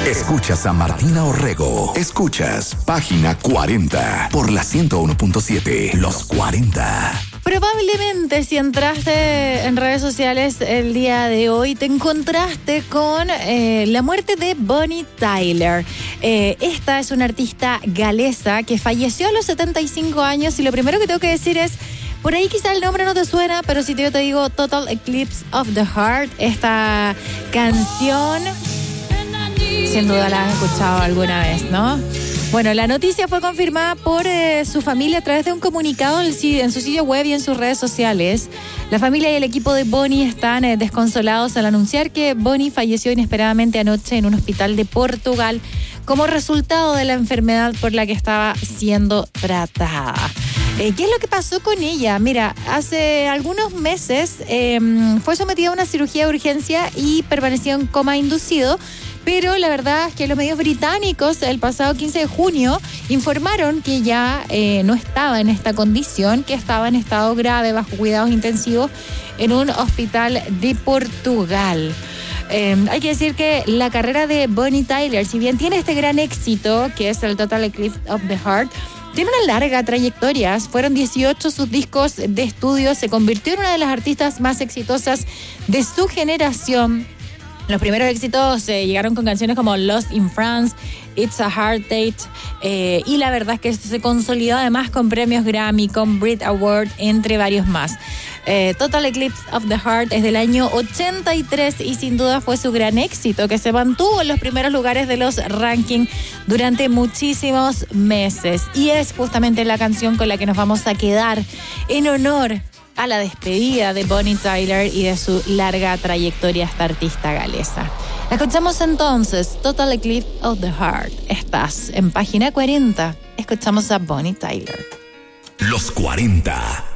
Escuchas a Martina Orrego. Escuchas Página 40 por la 101.7. Los 40. Probablemente si entraste en redes sociales el día de hoy te encontraste con la muerte de Bonnie Tyler. Esta es una artista galesa que falleció a los 75 años y lo primero que tengo que decir es, por ahí quizá el nombre no te suena, pero si yo te digo Total Eclipse of the Heart, esta canción sin duda la has escuchado alguna vez, ¿no? Bueno, la noticia fue confirmada por su familia a través de un comunicado en su sitio web y en sus redes sociales. La familia y el equipo de Bonnie están desconsolados al anunciar que Bonnie falleció inesperadamente anoche en un hospital de Portugal como resultado de la enfermedad por la que estaba siendo tratada. ¿Qué es lo que pasó con ella? Mira, hace algunos meses fue sometida a una cirugía de urgencia y permaneció en coma inducido. Pero la verdad es que los medios británicos el pasado 15 de junio informaron que ya no estaba en esta condición, que estaba en estado grave bajo cuidados intensivos en un hospital de Portugal. Hay que decir que la carrera de Bonnie Tyler, si bien tiene este gran éxito, que es el Total Eclipse of the Heart, tiene una larga trayectoria. Fueron 18 sus discos de estudio, se convirtió en una de las artistas más exitosas de su generación. Los primeros éxitos llegaron con canciones como Lost in France, It's a Hard Date, y la verdad es que se consolidó además con premios Grammy, con Brit Award, entre varios más. Total Eclipse of the Heart es del año 83 y sin duda fue su gran éxito, que se mantuvo en los primeros lugares de los rankings durante muchísimos meses. Y es justamente la canción con la que nos vamos a quedar en honor a la despedida de Bonnie Tyler y de su larga trayectoria esta artista galesa. La escuchamos entonces, Total Eclipse of the Heart. Estás en Página 40. Escuchamos a Bonnie Tyler. Los 40.